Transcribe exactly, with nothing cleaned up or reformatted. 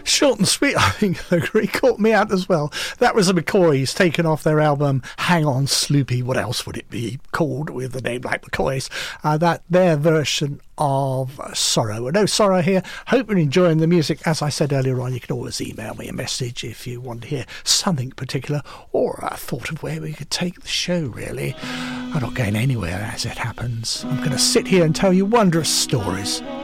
Short and sweet, I think, agree, caught me out as well. That was the McCoys taken off their album Hang On Sloopy. What else would it be called with a name like McCoys? Uh, that their version of Sorrow. No sorrow here. Hope you're enjoying the music. As I said earlier on, you can always email me a message if you want to hear something particular or a thought of where we could take the show, really. I'm not going anywhere as it happens. I'm going to sit here and tell you wondrous stories.